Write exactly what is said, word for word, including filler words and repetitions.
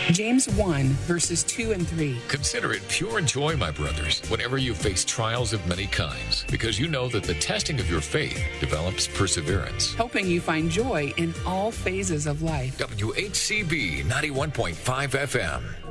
James one, verses two and three. Consider it pure joy, my brothers, whenever you face trials of many kinds, because you know that the testing of your faith develops perseverance. Helping you find joy in all phases of life. W H C B ninety-one point five F M.